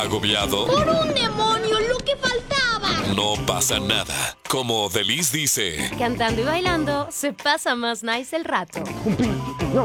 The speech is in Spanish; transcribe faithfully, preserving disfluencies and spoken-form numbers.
¿Agobiado? ¡Por un demonio, lo que faltaba! No pasa nada. Como Delis dice... Cantando y bailando, se pasa más nice el rato.